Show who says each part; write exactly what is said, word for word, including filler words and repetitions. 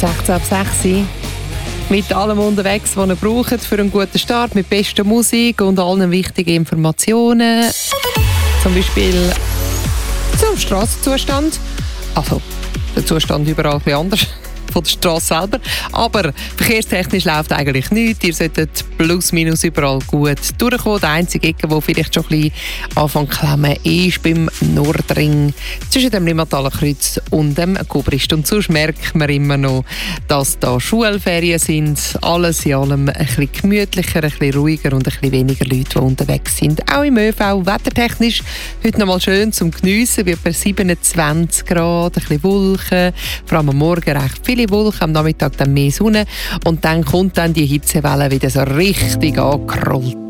Speaker 1: sechzehn ab sechs mit allem unterwegs, was ihr braucht für einen guten Start, mit bester Musik und allen wichtigen Informationen. Zum Beispiel zum Strassenzustand. Also, der Zustand überall ein bisschen anders von der Straße selber. Aber verkehrstechnisch läuft eigentlich nichts. Ihr solltet plus minus überall gut durchkommen. Die einzige Ecke, die vielleicht schon ein bisschen anfängt zu klemmen, ist beim Nordring zwischen dem Limmathaler Kreuz und dem Kubrist. Und sonst merkt man immer noch, dass da Schulferien sind. Alles in allem ein bisschen gemütlicher, ein bisschen ruhiger und ein bisschen weniger Leute, die unterwegs sind. Auch im ÖV, wettertechnisch, heute noch mal schön zum Geniessen, wie bei siebenundzwanzig Grad, ein bisschen Wolken, vor allem am Morgen recht viele Wolken, am Nachmittag dann mehr Sonne und dann kommt dann die Hitzewelle wieder so richtig angerollt.